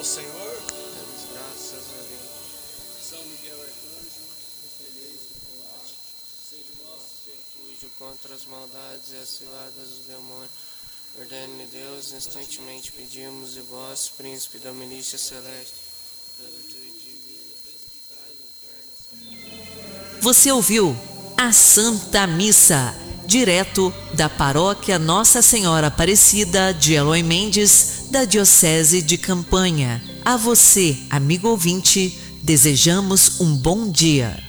Senhor. Damos graças a Deus. São Miguel Arcanjo, defendei-nos do combate. Sede nosso Refúgio contra as maldades e as ciladas do demônio. Ordene Deus, instantemente pedimos, e vós, príncipe da milícia celeste, da virtude divina, precipitae do inferno. Você ouviu a Santa Missa, direto da Paróquia Nossa Senhora Aparecida de Eloy Mendes, da Diocese de Campanha. A você, amigo ouvinte, desejamos um bom dia.